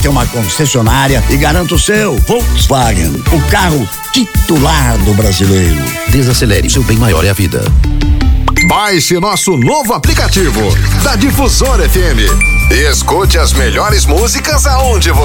que é uma concessionária, e garanta o seu Volkswagen, o carro titular do brasileiro. Desacelere, seu bem maior é a vida. Baixe nosso novo aplicativo da Difusora FM e escute as melhores músicas aonde você